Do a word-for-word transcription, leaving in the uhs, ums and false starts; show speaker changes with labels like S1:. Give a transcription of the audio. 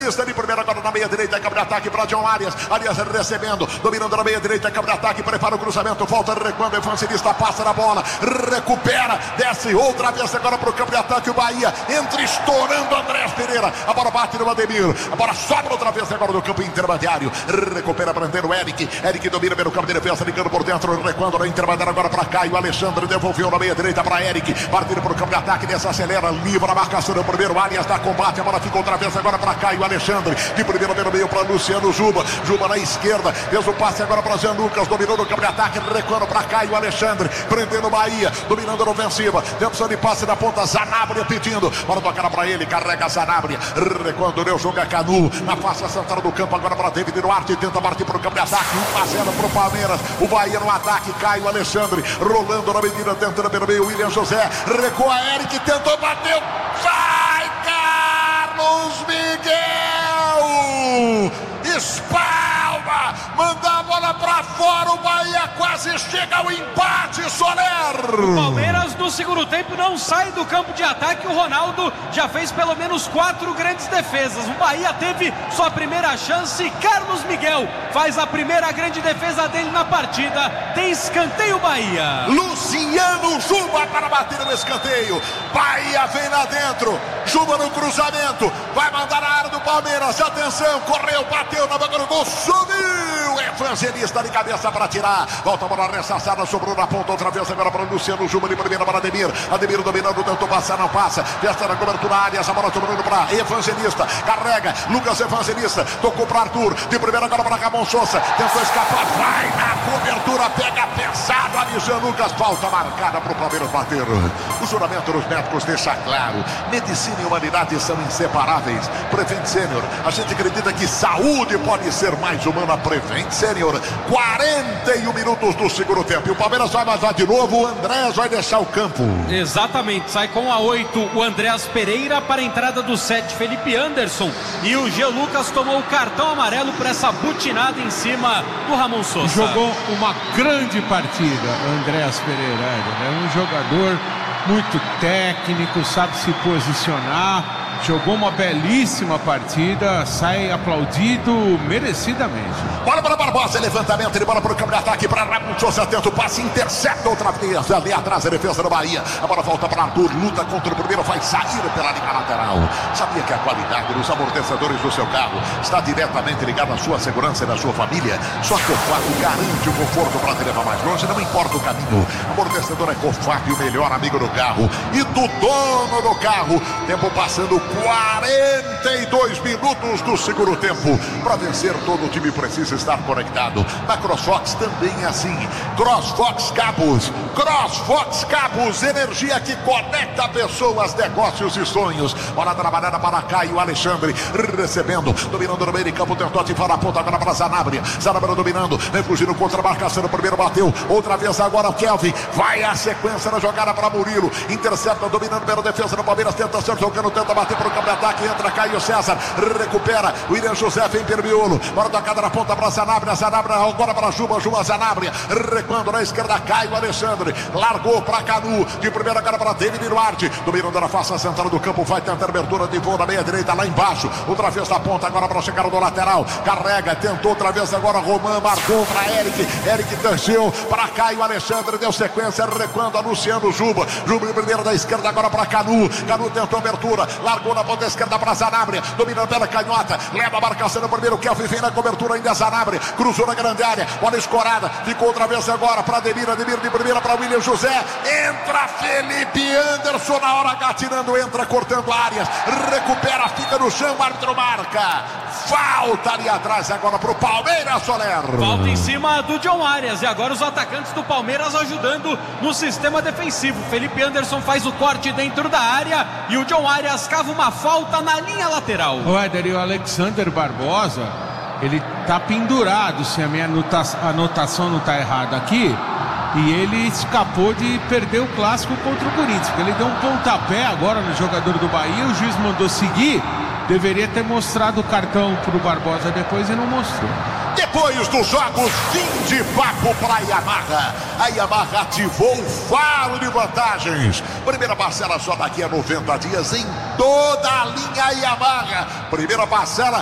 S1: Está de primeira agora na meia direita, câmbio de ataque para John Arias. Arias recebendo, dominando na meia direita, câmbio de ataque, prepara o cruzamento, volta, recuando, evangelista passa na bola, recupera, desce outra vez agora para o câmbio de ataque. O Bahia entra estourando Andrés Pereira. A bola bate no Ademir, a bola sobra outra vez agora no campo intermediário. Recupera prendendo o Eric. Eric domina pelo campo de defesa, ligando por dentro, recuando na intermediária agora para Caio Alexandre. Devolveu na meia direita para Eric, partindo para o campo de ataque, desacelera, livra a marcação do primeiro. Arias dá combate, a bola fica outra vez agora para Caio Alexandre, de primeira pelo meio para Luciano Juba, Juba na esquerda, fez o passe agora para Jean Lucas, dominou no campo de ataque, recuando para Caio Alexandre, prendendo o Bahia, dominando na ofensiva, tentação de passe na ponta, Sanabria pedindo, para tocar para ele, carrega Sanabria, recuando, deu jogo a Canu, na face central do campo agora para David Duarte, tenta partir para o campo de ataque, um a zero para o Palmeiras, o Bahia no ataque, Caio Alexandre, rolando na medida, tentando pelo meio, William José, recua Eric, tentou, bateu, vai Carlos Miguel, espalma, manda a bola pra fora, o Bahia quase chega ao empate, Soler.
S2: O Palmeiras no segundo tempo não sai do campo de ataque, o Ronaldo já fez pelo menos quatro grandes defesas, o Bahia teve sua primeira chance, Carlos Miguel faz a primeira grande defesa dele na partida, tem escanteio Bahia.
S1: Luciano Juba para bater no escanteio, Bahia vem lá dentro, Juba no cruzamento, vai mandar a área do Palmeiras, atenção, correu, bateu na boca do gol, subiu, evangelista de cabeça para tirar, volta a bola ressaçada, sobrou na ponta outra vez agora para Luciano Juba, de primeira para Ademir, Ademir dominando, tentou passar, não passa, festa na cobertura, Arias, a bola sobrando para Evangelista, carrega, Lucas Evangelista, tocou para Arthur, de primeira agora para Ramon Sousa, tentou escapar, vai na cobertura, pega pesado, ali Jean Lucas, falta marcada para o Palmeiras bater. O juramento dos médicos deixa claro, medicina e humanidade são inseparáveis. Prevent Senior, a gente acredita que saúde pode ser mais humana. Prevent Senior, quarenta e um minutos do segundo tempo, e o Palmeiras vai vazar de novo, o Andrés vai deixar o campo.
S2: Exatamente, sai com a oito o Andrés Pereira para a entrada do sete Felipe Anderson, e o Jean Lucas tomou o cartão amarelo por essa butinada em cima do Ramon Sousa.
S3: Jogou uma grande partida Andrés Pereira, é um jogador muito técnico, sabe se posicionar, jogou uma belíssima partida, sai aplaudido merecidamente.
S1: Bola para Barbosa, levantamento, ele bola para o campo de ataque para Ramon Sousa, tenta o passe, intercepta outra vez, ali atrás a defesa do Bahia, a bola volta para Arthur, luta contra o primeiro, vai sair pela linha lateral. Sabia que a qualidade dos amortecedores do seu carro está diretamente ligada à sua segurança e da sua família? Só que o Cofap garante o conforto para te levar mais longe, não importa o caminho. Amortecedor é Cofap, o melhor amigo do carro e do dono do carro. Tempo passando, quarenta e dois minutos do segundo tempo. Para vencer, todo o time precisa estar conectado. Na CrossFox também é assim. CrossFox Cabos, CrossFox Cabos, energia que conecta pessoas, negócios e sonhos. Bola trabalhada para Caio Alexandre, recebendo, dominando no meio de campo, tentou ativar a ponta agora para Sanabria. Sanabria dominando, vem fugindo contra a marcação, o primeiro bateu, outra vez agora o Kelvin, vai a sequência na jogada para Murilo, intercepta, dominando pela defesa do Palmeiras, tenta ser jogando, tenta bater para o campo de ataque, entra Caio César, recupera, William José vem pelo miolo, bola tocada na ponta para Sanabria, Sanabria agora para Juba, Juba Sanabria, recuando na esquerda, Caio Alexandre, largou para Canu, de primeira agora para David Duarte, dominando na face central do campo, vai tentar abertura de voo na meia direita, lá embaixo, outra vez na ponta agora para chegar do lateral, carrega, tentou outra vez agora, Roman marcou para Eric, Eric desceu para Caio Alexandre, deu sequência, recuando a Luciano Juba, Juba de primeira da esquerda agora para Canu, Canu tentou abertura, largou na ponta esquerda para Sanabria, dominando pela canhota, leva a marcação no primeiro, Kelvin vem na cobertura ainda Sanabria, cruzou na grande área, bola escorada, ficou outra vez agora para Ademir, Ademir de primeira para William José, entra Felipe Anderson na hora gatinando, entra cortando áreas, recupera, fica no chão, o árbitro marca, falta ali atrás agora para o Palmeiras, Soler.
S2: Falta em cima do John Arias, e agora os atacantes do Palmeiras ajudando no sistema defensivo. Felipe Anderson faz o corte dentro da área e o John Arias cava uma falta na linha lateral.
S3: O Éder, e o Alexander Barbosa, ele tá pendurado, se a minha anotação não tá errada aqui, e ele escapou de perder o clássico contra o Corinthians, porque ele deu um pontapé agora no jogador do Bahia, o juiz mandou seguir, deveria ter mostrado o cartão pro Barbosa depois e não mostrou.
S1: Depois dos jogos, fim de papo para a Yamaha. A Yamaha ativou o faro de vantagens. Primeira parcela só daqui a noventa dias em toda a linha Yamaha. Primeira parcela